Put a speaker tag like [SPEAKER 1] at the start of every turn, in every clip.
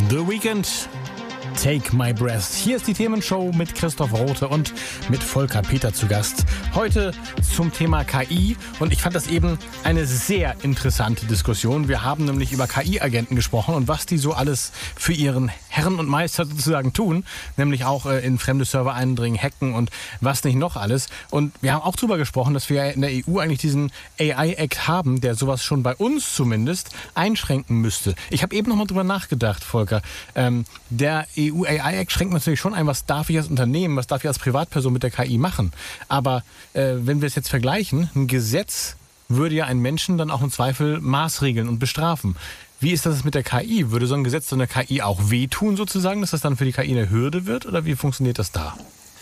[SPEAKER 1] The Weekend. Take My Breath. Hier ist die Themenshow mit Christoph Rothe und mit Volker Peter zu Gast. Heute zum Thema KI und ich fand das eben eine sehr interessante Diskussion. Wir haben nämlich über KI-Agenten gesprochen und was die so alles für ihren Herren und Meister sozusagen tun, nämlich auch in fremde Server eindringen, hacken und was nicht noch alles. Und wir haben auch darüber gesprochen, dass wir in der EU eigentlich diesen AI-Act haben, der sowas schon bei uns zumindest einschränken müsste. Ich habe eben nochmal drüber nachgedacht, Volker. Der EU-AI-Act schränkt natürlich schon ein, was darf ich als Unternehmen, was darf ich als Privatperson mit der KI machen. Aber wenn wir es jetzt vergleichen, ein Gesetz würde ja einen Menschen dann auch im Zweifel maßregeln und bestrafen. Wie ist das mit der KI? Würde so ein Gesetz so einer KI auch wehtun sozusagen, dass das dann für die KI eine Hürde wird? Oder wie funktioniert das da?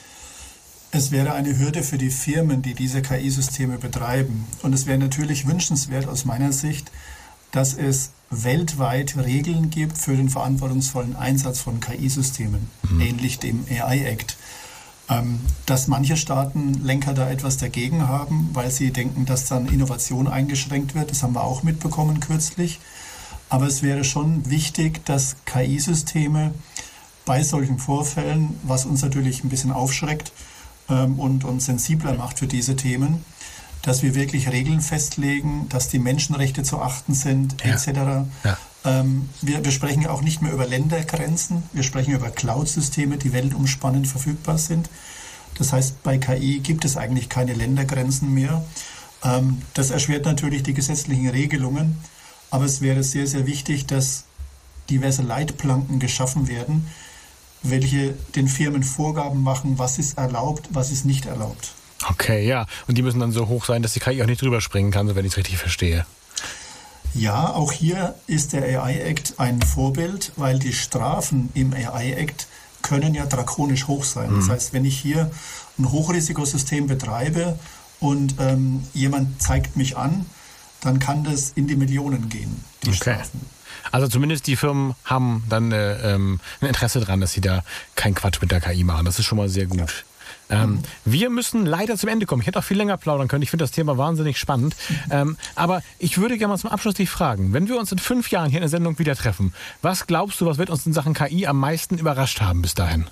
[SPEAKER 2] Es wäre eine Hürde für die Firmen, die diese KI-Systeme betreiben. Und es wäre natürlich wünschenswert aus meiner Sicht, dass es weltweit Regeln gibt für den verantwortungsvollen Einsatz von KI-Systemen, ähnlich dem AI-Act. Dass manche Staatenlenker da etwas dagegen haben, weil sie denken, dass dann Innovation eingeschränkt wird, das haben wir auch mitbekommen kürzlich. Aber es wäre schon wichtig, dass KI-Systeme bei solchen Vorfällen, was uns natürlich ein bisschen aufschreckt und uns sensibler macht für diese Themen, dass wir wirklich Regeln festlegen, dass die Menschenrechte zu achten sind, etc. Ja. Wir sprechen ja auch nicht mehr über Ländergrenzen, wir sprechen über Cloud-Systeme, die weltumspannend verfügbar sind. Das heißt, bei KI gibt es eigentlich keine Ländergrenzen mehr. Das erschwert natürlich die gesetzlichen Regelungen, aber es wäre sehr, sehr wichtig, dass diverse Leitplanken geschaffen werden, welche den Firmen Vorgaben machen, was ist erlaubt, was ist nicht erlaubt.
[SPEAKER 1] Okay, ja. Und die müssen dann so hoch sein, dass die KI auch nicht drüber springen kann, so wenn ich es richtig verstehe.
[SPEAKER 2] Ja, auch hier ist der AI-Act ein Vorbild, weil die Strafen im AI-Act können ja drakonisch hoch sein. Das heißt, wenn ich hier ein Hochrisikosystem betreibe und jemand zeigt mich an, dann kann das in die Millionen gehen, die Strafen.
[SPEAKER 1] Also zumindest die Firmen haben dann ein Interesse daran, dass sie da keinen Quatsch mit der KI machen. Das ist schon mal sehr gut. Ja. Wir müssen leider zum Ende kommen. Ich hätte auch viel länger plaudern können. Ich finde das Thema wahnsinnig spannend. Aber ich würde gerne mal zum Abschluss dich fragen, wenn wir uns in 5 Jahren hier in der Sendung wieder treffen, was glaubst du, was wird uns in Sachen KI am meisten überrascht haben bis dahin?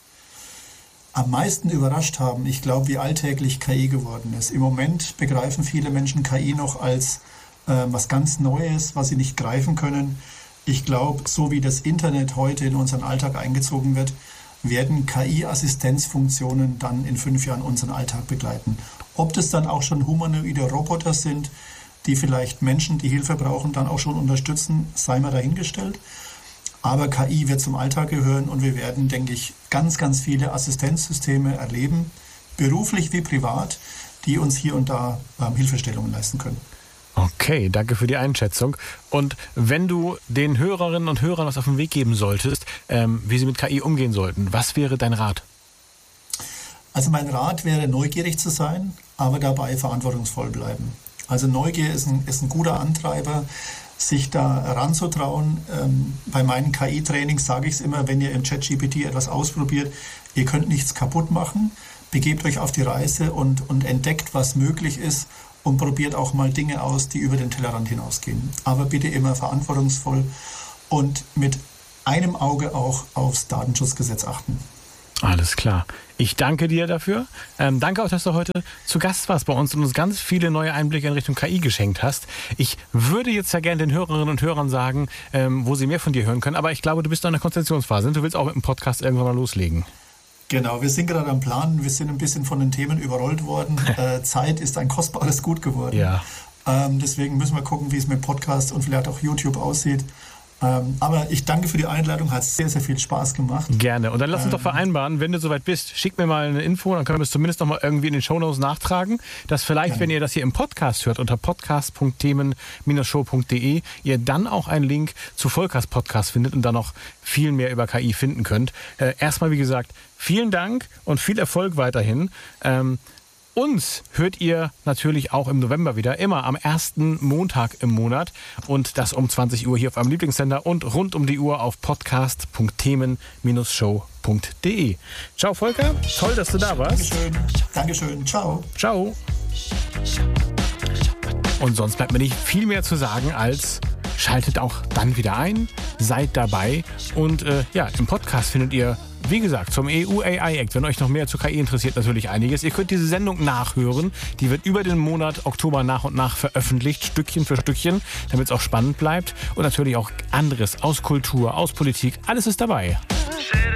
[SPEAKER 2] Am meisten überrascht haben, ich glaube, wie alltäglich KI geworden ist. Im Moment begreifen viele Menschen KI noch als was ganz Neues, was sie nicht greifen können. Ich glaube, so wie das Internet heute in unseren Alltag eingezogen wird, werden KI-Assistenzfunktionen dann in 5 Jahren unseren Alltag begleiten. Ob das dann auch schon humanoide Roboter sind, die vielleicht Menschen, die Hilfe brauchen, dann auch schon unterstützen, sei mal dahingestellt. Aber KI wird zum Alltag gehören und wir werden, denke ich, ganz, ganz viele Assistenzsysteme erleben, beruflich wie privat, die uns hier und da Hilfestellungen leisten können.
[SPEAKER 1] Okay, danke für die Einschätzung. Und wenn du den Hörerinnen und Hörern was auf den Weg geben solltest, wie sie mit KI umgehen sollten, was wäre dein Rat?
[SPEAKER 2] Also mein Rat wäre, neugierig zu sein, aber dabei verantwortungsvoll bleiben. Also Neugier ist ein guter Antreiber, sich da ranzutrauen. Bei meinen KI-Trainings sage ich es immer, wenn ihr im ChatGPT etwas ausprobiert, ihr könnt nichts kaputt machen, begebt euch auf die Reise und entdeckt, was möglich ist. Und probiert auch mal Dinge aus, die über den Tellerrand hinausgehen. Aber bitte immer verantwortungsvoll und mit einem Auge auch aufs Datenschutzgesetz achten.
[SPEAKER 1] Alles klar. Ich danke dir dafür. Danke auch, dass du heute zu Gast warst bei uns und uns ganz viele neue Einblicke in Richtung KI geschenkt hast. Ich würde jetzt ja gerne den Hörerinnen und Hörern sagen, wo sie mehr von dir hören können. Aber ich glaube, du bist noch in der Konzentrationsphase. Du willst auch mit dem Podcast irgendwann mal loslegen.
[SPEAKER 2] Genau, wir sind gerade am Planen, wir sind ein bisschen von den Themen überrollt worden. Zeit ist ein kostbares Gut geworden.
[SPEAKER 1] Ja.
[SPEAKER 2] Deswegen müssen wir gucken, wie es mit Podcast und vielleicht auch YouTube aussieht. Aber ich danke für die Einladung, hat sehr, sehr viel Spaß gemacht.
[SPEAKER 1] Gerne. Und dann lass uns doch vereinbaren, wenn du soweit bist, schick mir mal eine Info, dann können wir es zumindest noch mal irgendwie in den Shownotes nachtragen, dass vielleicht, wenn ihr das hier im Podcast hört, unter podcast.themen-show.de, ihr dann auch einen Link zu Volkers Podcast findet und dann noch viel mehr über KI finden könnt. Erstmal, wie gesagt, vielen Dank und viel Erfolg weiterhin. Uns hört ihr natürlich auch im November wieder, immer am ersten Montag im Monat und das um 20 Uhr hier auf eurem Lieblingssender und rund um die Uhr auf podcast.themen-show.de. Ciao Volker, toll, dass du da warst.
[SPEAKER 2] Dankeschön, ciao.
[SPEAKER 1] Ciao. Und sonst bleibt mir nicht viel mehr zu sagen als schaltet auch dann wieder ein, seid dabei und im Podcast findet ihr, wie gesagt, zum EU-AI-Act, wenn euch noch mehr zu KI interessiert, natürlich einiges. Ihr könnt diese Sendung nachhören. Die wird über den Monat Oktober nach und nach veröffentlicht, Stückchen für Stückchen, damit es auch spannend bleibt. Und natürlich auch anderes aus Kultur, aus Politik. Alles ist dabei.